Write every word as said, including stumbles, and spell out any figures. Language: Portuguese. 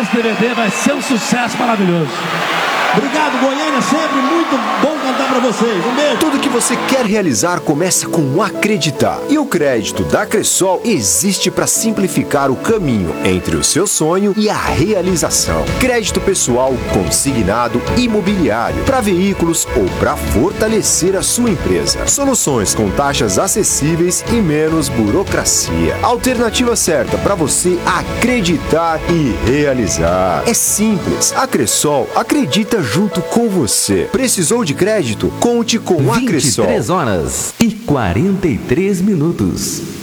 D V D vai ser um sucesso maravilhoso. Obrigado, Goiânia, sempre muito bom cantar pra vocês. Um beijo. Tudo que você quer realizar começa com acreditar. E o crédito da Cressol existe para simplificar o caminho entre o seu sonho e a realização. Crédito pessoal, consignado, imobiliário, para veículos ou para fortalecer a sua empresa. Soluções com taxas acessíveis e menos burocracia. A alternativa certa para você acreditar e realizar. É simples. A Cressol acredita junto com você. Precisou de crédito? Conte com a Cressol. vinte e três horas e quarenta e três minutos.